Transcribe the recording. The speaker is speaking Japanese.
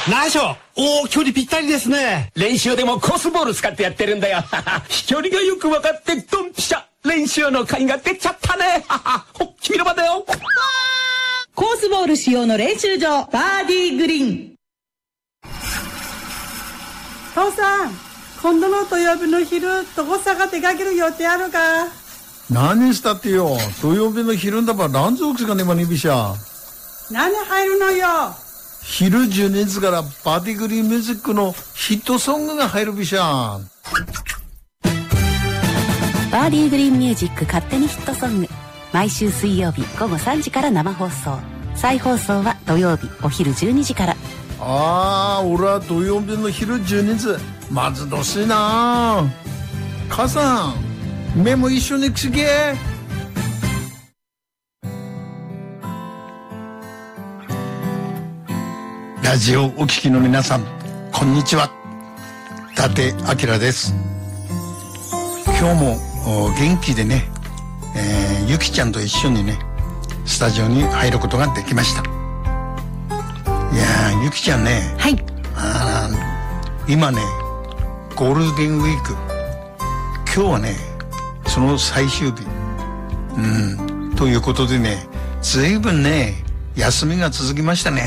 ナイス。おー、距離ぴったりですね。 練習でもコースボール使ってやってるんだよ。飛距離がよく分かってドンピシャ。練習の甲斐が出ちゃったね。ほっ、君の番だよ。 コースボール使用の練習場、バーディーグリーン。 父さん、今度の土曜日の昼、どこさが出かける予定あるか？ 何したってよ。土曜日の昼んだばランズオクスがねまにびしゃ。 何入るのよ。 昼12時からバーディーグリーンミュージックのヒットソングが入るびしゃ。 バーディーグリーンミュージック勝手にヒットソング、毎週水曜日午後3時から生放送、再放送は土曜日お昼12時から。 ああ、俺は土曜日の昼12時まずどしいな。母さん、目も一緒に来げ。ラジオお聞きの皆さん、こんにちは。伊達明です。今日も元気でね、ゆきちゃんと一緒にねスタジオに入ることができました。いやー、ゆきちゃんね、 はい、 今ねゴールデンウィーク、今日はねその最終日ということでね、ずいぶんね休みが続きましたね。